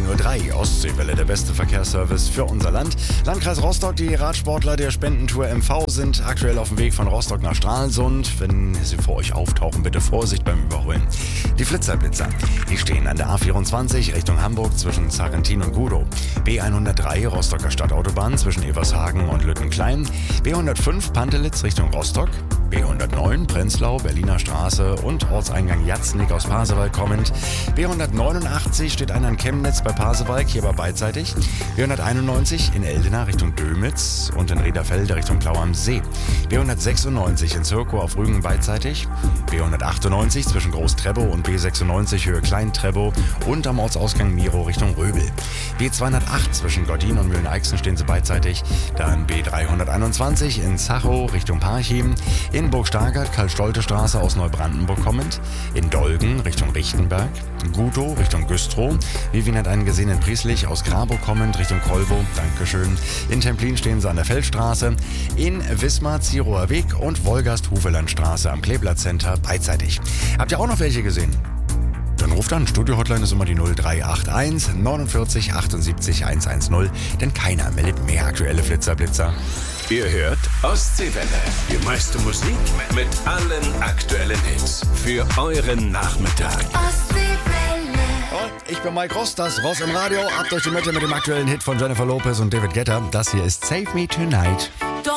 9.03 Uhr, Ostseewelle, der beste Verkehrsservice für unser Land. Landkreis Rostock, die Radsportler der Spendentour MV sind aktuell auf dem Weg von Rostock nach Stralsund. Wenn sie vor euch auftauchen, bitte Vorsicht beim Überholen. Die Flitzerblitzer, die stehen an der A24 Richtung Hamburg zwischen Sarrentin und Gudow. B103 Rostocker Stadtautobahn zwischen Evershagen und Lüttenklein. B105 Pantelitz Richtung Rostock. B109 Prenzlau, Berliner Straße und Ortseingang Jatznik aus Pasewalk kommend. B189 steht einer in Chemnitz bei Pasewalk, hier aber beidseitig. B191 in Eldena Richtung Dömitz und in Rhederfelde Richtung Plau am See. B196 in Zirkow auf Rügen beidseitig. B198 zwischen Groß-Trebow und B96 Höhe Klein-Trebow und am Ortsausgang Miro Richtung Röbel. B208 zwischen Gordin und Mühlen-Eichsen stehen sie beidseitig. Dann B321 in Zachow Richtung Parchim. In Burg-Stargard, Karl-Stolte-Straße aus Neubrandenburg kommend. In Dolgen Richtung Richtenberg. Gudow Richtung Güstrow. Vivien hat einen gesehen in Prieslich aus Grabow kommend Richtung Kolbow. Dankeschön. In Templin stehen sie an der Feldstraße. In Wismar, Zirower Weg und Wolgast-Hufelandstraße am Kleeblatt Center beidseitig. Habt ihr auch noch welche gesehen? Dann ruft an. Studio-Hotline ist immer die 0381 49 78 110, denn keiner meldet mehr aktuelle Flitzerblitzer. Ihr hört Ostseewelle. Die meiste Musik mit allen aktuellen Hits. Für euren Nachmittag. Ostseewelle. Und ich bin Mike Ross, das Ross im Radio. Ab durch die Mitte mit dem aktuellen Hit von Jennifer Lopez und David Guetta. Das hier ist Save Me Tonight.